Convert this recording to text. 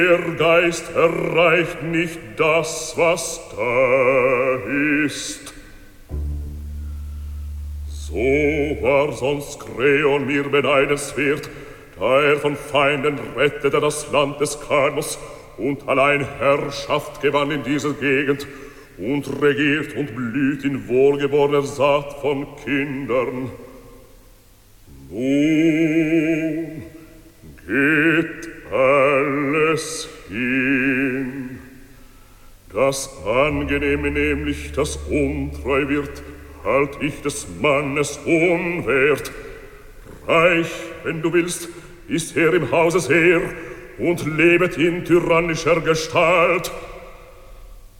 Der Geist erreicht nicht das, was da ist. So war sonst Kreon mir beneidenswert, da er von Feinden rettete das Land des Kanos und allein Herrschaft gewann in dieser Gegend und regiert und blüht in wohlgeborener Saat von Kindern. Nun geht alles hin. Das Angenehme, nämlich das untreu wird, halt ich des Mannes unwert. Reich, wenn du willst, ist er im Hause sehr und lebet in tyrannischer Gestalt.